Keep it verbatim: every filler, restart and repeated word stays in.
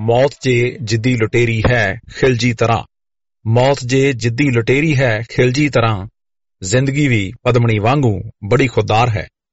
ਮੌਤ ਜੇ ਜਿੱਦੀ ਲੁਟੇਰੀ ਹੈ ਖਿਲਜੀ ਤਰ੍ਹਾਂ, ਮੌਤ ਜੇ ਜਿੱਦੀ ਲੁਟੇਰੀ ਹੈ ਖਿਲਜੀ ਤਰ੍ਹਾਂ, ਜ਼ਿੰਦਗੀ ਵੀ ਪਦਮਣੀ ਵਾਂਗੂ ਬੜੀ ਖੁਦਦਾਰ ਹੈ।